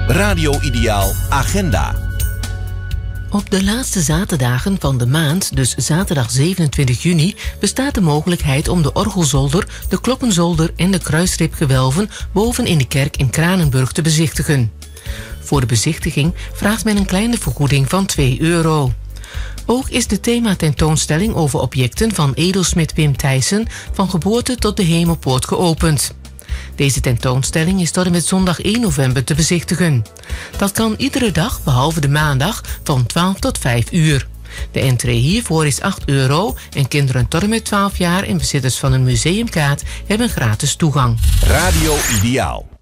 Radio Ideaal Agenda. Op de laatste zaterdagen van de maand, dus zaterdag 27 juni... bestaat de mogelijkheid om de orgelzolder, de klokkenzolder en de kruisribgewelven boven in de kerk in Kranenburg te bezichtigen. Voor de bezichtiging vraagt men een kleine vergoeding van €2. Ook is de thematentoonstelling over objecten van edelsmid Wim Thijssen van geboorte tot de Hemelpoort geopend. Deze tentoonstelling is tot en met zondag 1 november te bezichtigen. Dat kan iedere dag, behalve de maandag, van 12 tot 5 uur. De entree hiervoor is €8 en kinderen tot en met 12 jaar en bezitters van een museumkaart hebben gratis toegang. Radio Ideaal.